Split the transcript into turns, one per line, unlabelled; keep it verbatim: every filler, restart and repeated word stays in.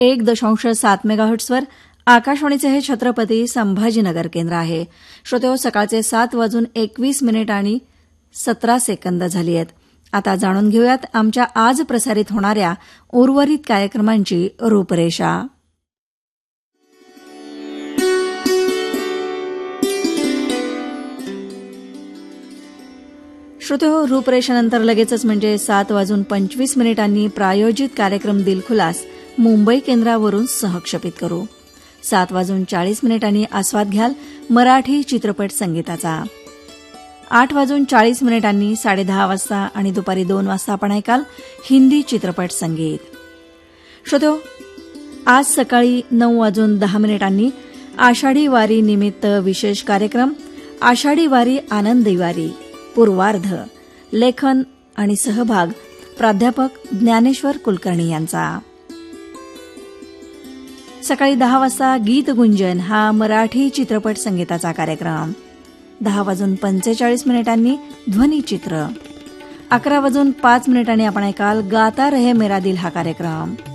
एक दशांश सात मेगाहर्ट्सवर आकाशवाणीचे हे छत्रपती संभाजीनगर केंद्र आहे. श्रोतेहो, सकाळचे सात वाजून एकवीस मिनिट आणि सतरा सेकंद झाली आहेत. आता जाणून घेऊयात आमच्या आज प्रसारित होणाऱ्या उर्वरित कार्यक्रमांची रूपरेषा. श्रोतेहो, रूपरेषेनंतर लगेचच म्हणजे सात वाजून पंचवीस मिनिटांनी प्रायोजित कार्यक्रम दिलखुलास मुंबई केंद्रावरून सहक्षेपित करू. सात वाजून चाळीस मिनिटांनी आस्वाद घ्याल मराठी चित्रपट संगीताचा. आठ वाजून चाळीस मिनिटांनी साडेदहा वाजता आणि दुपारी दोन वाजता आपण ऐकाल हिंदी चित्रपट संगीत. श्रोतेहो, आज सकाळी नऊ वाजून दहा मिनिटांनी आषाढी वारी निमित्त विशेष कार्यक्रम आषाढी वारी आनंदी वारी पूर्वार्ध, लेखन आणि सहभाग प्राध्यापक ज्ञानेश्वर कुलकर्णी यांचा. सकाळी दहा वाजता गीत गुंजन हा मराठी चित्रपट संगीताचा कार्यक्रम. दहा वाजून पंचेचाळीस मिनिटांनी ध्वनिचित्र. अकरा वाजून पाच मिनिटांनी आपण ऐकाल गाता रहे मेरा दिल हा कार्यक्रम.